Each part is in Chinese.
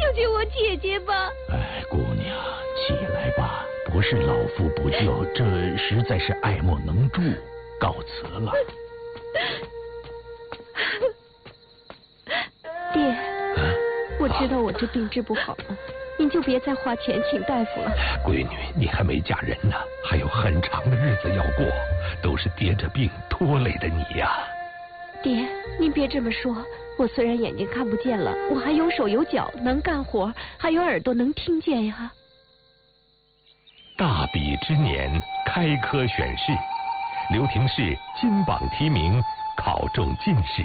救救我姐姐吧！ 哎，姑娘，起来吧，不是老夫不救，这实在是爱莫能助，告辞了。 爹，我知道我这病治不好了，您就别再花钱请大夫了。 闺女，你还没嫁人呢，还有很长的日子要过，都是爹这病拖累的你呀。 爹，您别这么说，我虽然眼睛看不见了，我还有手有脚，能干活，还有耳朵能听见呀。 大比之年，开科选试，刘廷士金榜题名，考中进士。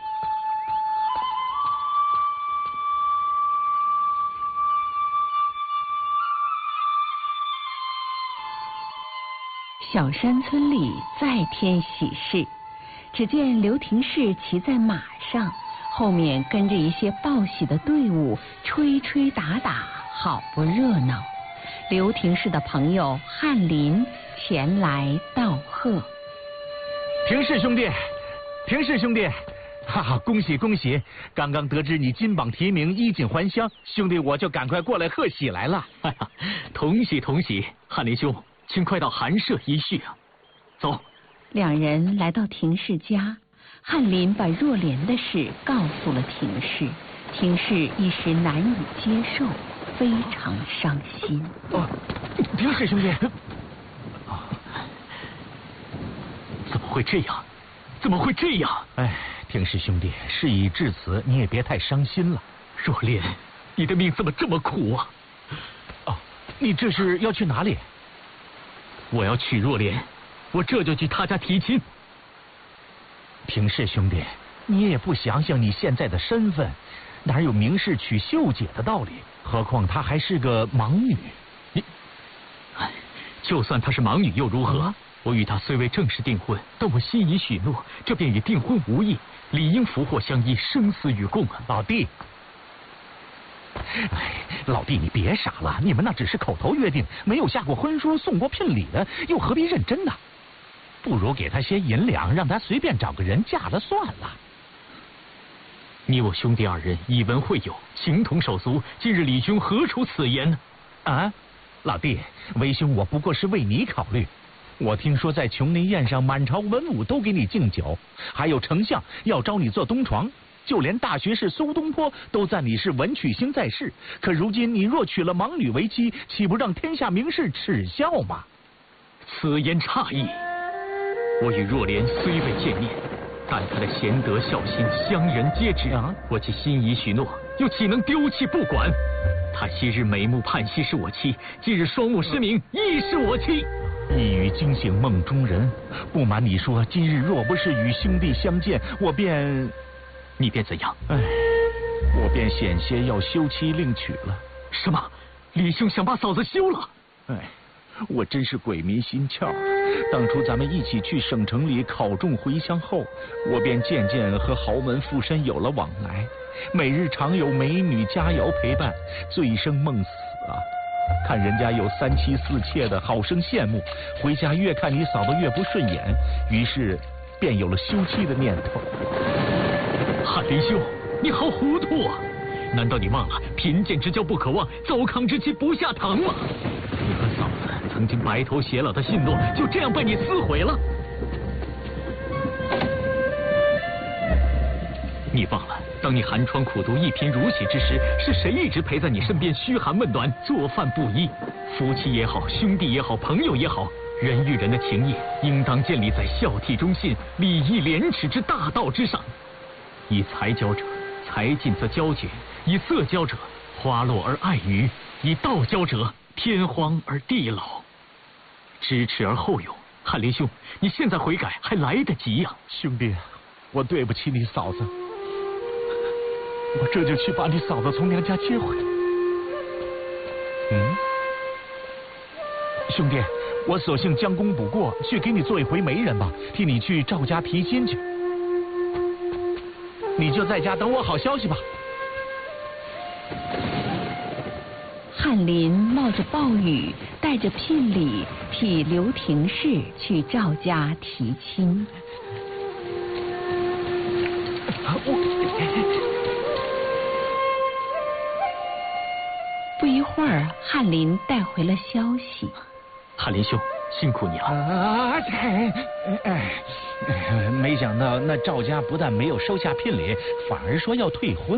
小山村里再添喜事，只见刘廷士骑在马上，后面跟着一些报喜的队伍，吹吹打打，好不热闹。刘廷士的朋友翰林前来道贺。 廷士兄弟，廷士兄弟，哈哈，恭喜恭喜！刚刚得知你金榜题名，衣锦还乡，兄弟我就赶快过来贺喜来了。 哈哈，同喜同喜，翰林兄，请快到寒舍一叙啊！走。 两人来到廷士家，翰林把若莲的事告诉了廷士，廷士一时难以接受，非常伤心。 廷士兄弟， 怎么会这样？怎么会这样？ 哎，廷士兄弟，事已至此，你也别太伤心了。 若莲，你的命怎么这么苦啊？ 哦，你这是要去哪里？ 我要娶若莲，我这就去他家提亲。 廷士兄弟，你也不想想你现在的身份，哪有明示娶秀姐的道理？何况她还是个盲女。 就算她是盲女又如何？我与她虽未正式订婚，但我心已许诺，这便与订婚无异，理应福祸相依，生死与共啊！ 老弟，哎，老弟你别傻了，你们那只是口头约定，没有下过婚书，送过聘礼的，又何必认真呢？不如给他些银两，让他随便找个人嫁了算了。 你我兄弟二人以文会友，情同手足，今日李兄何出此言呢？ 啊，老弟，为兄我不过是为你考虑。我听说在琼林宴上，满朝文武都给你敬酒，还有丞相要招你做东床，就连大学士苏东坡都赞你是文曲星在世。可如今你若娶了盲女为妻，岂不让天下名士耻笑吗？ 此言差矣。我与若莲虽未见面，但她的贤德孝心，乡人皆知。我既心已许诺，又岂能丢弃不管？她昔日美目盼兮是我妻，今日双目失明亦是我妻。 一语惊醒梦中人。不瞒你说，今日若不是与兄弟相见， 你便怎样？ 哎，我便险些要休妻另娶了。 什么？李兄想把嫂子休了？ 哎，我真是鬼迷心窍。当初咱们一起去省城里考中回乡后，我便渐渐和豪门富绅有了往来，每日常有美女佳肴陪伴，醉生梦死啊！看人家有3妻4妾的，好生羡慕。回家越看你嫂子越不顺眼，于是便有了休妻的念头。 翰林兄，你好糊涂啊！难道你忘了贫贱之交不可忘，糟糠之妻不下堂吗？你和嫂子曾经白头偕老的信诺，就这样被你撕毁了。你忘了，当你寒窗苦读、一贫如洗之时，是谁一直陪在你身边嘘寒问暖、做饭布衣？夫妻也好，兄弟也好，朋友也好，人与人的情谊应当建立在孝悌忠信、礼义廉耻之大道之上。以财交者，财尽则交绝；以色交者，花落而爱鱼；以道交者，天荒而地老。知耻而后勇，翰林兄，你现在悔改还来得及呀！ 兄弟，我对不起你嫂子，我这就去把你嫂子从娘家接回来。兄弟，我索性将功补过，去给你做一回媒人吧，替你去赵家提亲去。你就在家等我好消息吧。 翰林冒着暴雨，带着聘礼，替刘廷士去赵家提亲。 儿，翰林带回了消息。 翰林兄，辛苦你了。 没想到那赵家不但没有收下聘礼，反而说要退婚。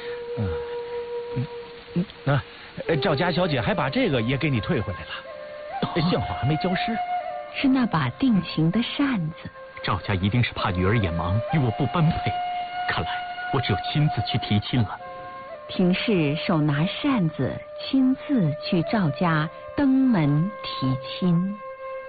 赵家小姐还把这个也给你退回来了，幸好还没交失。 是那把定情的扇子。 赵家一定是怕女儿眼盲，与我不般配。看来我只有亲自去提亲了。 廷士手拿扇子，亲自去赵家登门提亲。